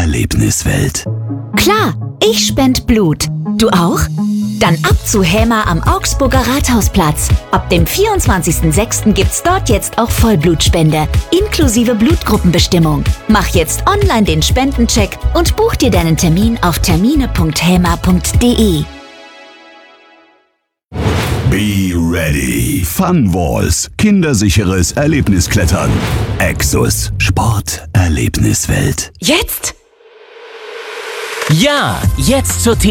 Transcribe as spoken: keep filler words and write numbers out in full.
Erlebniswelt. Klar, ich spend Blut. Du auch? Dann ab zu Hämer am Augsburger Rathausplatz. Ab dem vierundzwanzigsten sechsten gibt's dort jetzt auch Vollblutspende, inklusive Blutgruppenbestimmung. Mach jetzt online den Spendencheck und buch dir deinen Termin auf termine punkt hämer punkt de. Be ready. Fun Walls. Kindersicheres Erlebnisklettern. Exus. Sport. Erlebniswelt. Jetzt? Ja, jetzt zur